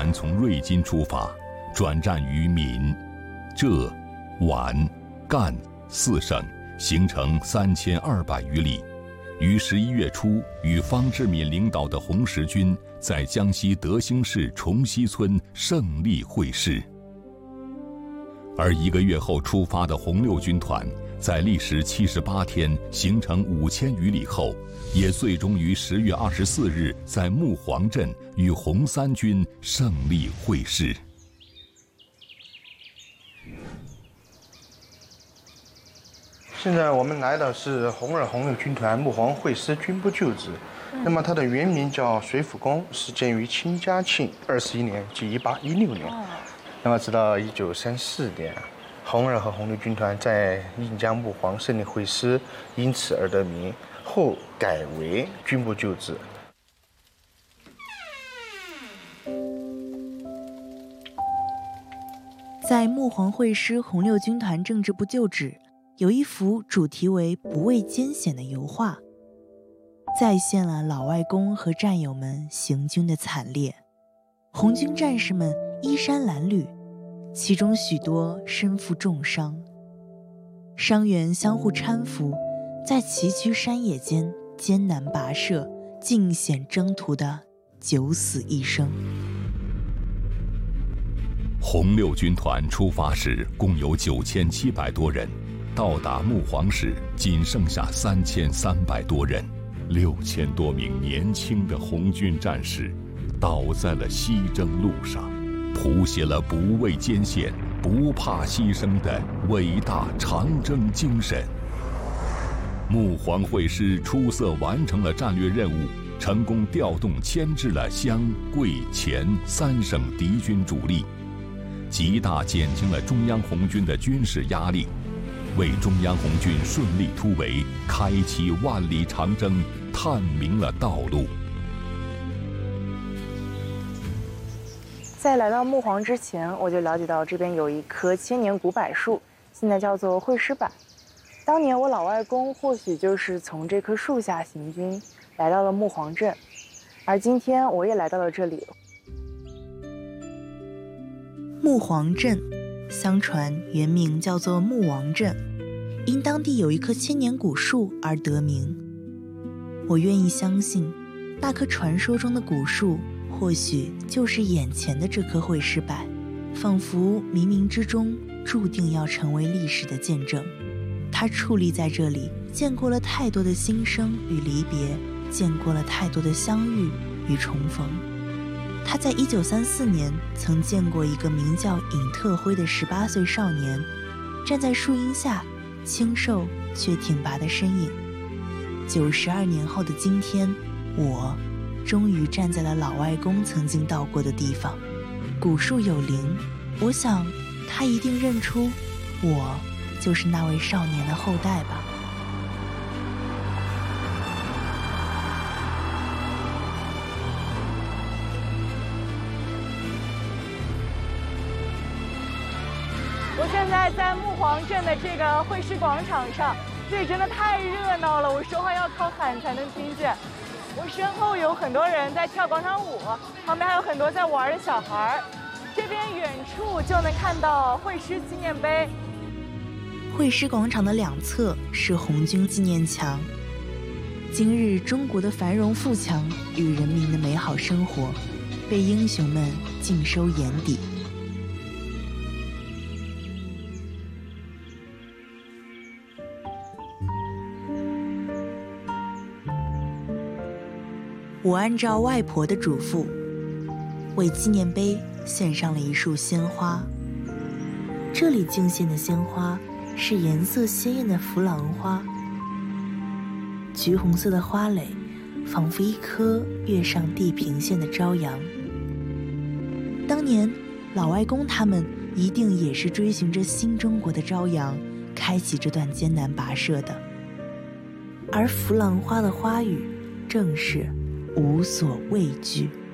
团从瑞金出发，转战于闽、浙、皖、赣4省，行程3200余里。于11月初与方志敏领导的红十军在江西德兴市崇西村胜利会师。而1个月后出发的红六军团，在历时78天、行程5000余里后，也最终于10月24日在木黄镇与红三军胜利会师。 现在我们来的是红二红六军团木黄会师军部旧址，那么它的原名叫水府宫，始建于清嘉庆21年，即1816年。那么直到1934年，红二和红六军团在印江木黄胜利会师，因此而得名，后改为军部旧址。 在木黄会师红六军团政治部旧址，有一幅主题为“不畏艰险”的油画，再现了老外公和战友们行军的惨烈。红军战士们衣衫褴褛，其中许多身负重伤，伤员相互搀扶，在崎岖山野间艰难跋涉，尽显征途的九死一生。 红六军团出发时共有9700多人，到达木黄时仅剩下3300多人，6000多名年轻的红军战士倒在了西征路上，谱写了不畏艰险、不怕牺牲的伟大长征精神。木黄会师出色完成了战略任务，成功调动牵制了湘、桂、黔3省敌军主力，极大减轻了中央红军的军事压力，为中央红军顺利突围、开启万里长征探明了道路。 在来到木黄之前，我就了解到这边有一棵千年古柏树，现在叫做会师柏。当年我老外公或许就是从这棵树下行军，来到了木黄镇，而今天我也来到了这里。 木黄镇，相传原名叫做木王镇，因当地有一棵千年古树而得名。我愿意相信，那棵传说中的古树或许就是眼前的这棵会师柏，仿佛冥冥之中注定要成为历史的见证。它矗立在这里，见过了太多的新生与离别，见过了太多的相遇与重逢。他在1934年曾见过一个名叫尹特辉的18岁少年，站在树荫下，清瘦却挺拔的身影。92年后的今天，我终于站在了老外公曾经到过的地方。古树有灵，我想他一定认出我就是那位少年的后代吧。 我现在在木黄镇的这个会师广场上，这里真的太热闹了，我说话要靠喊才能听见。我身后有很多人在跳广场舞，旁边还有很多在玩的小孩。这边远处就能看到会师纪念碑。 会师广场的两侧是红军纪念墙。今日中国的繁荣富强与人民的美好生活，被英雄们尽收眼底。我按照外婆的嘱咐，为纪念碑献上了一束鲜花。这里敬献的鲜花是颜色鲜艳的弗朗花，橘红色的花蕾仿佛一颗跃上地平线的朝阳。当年老外公他们一定也是追寻着新中国的朝阳，开启这段艰难跋涉的。而弗朗花的花语正是无所畏惧。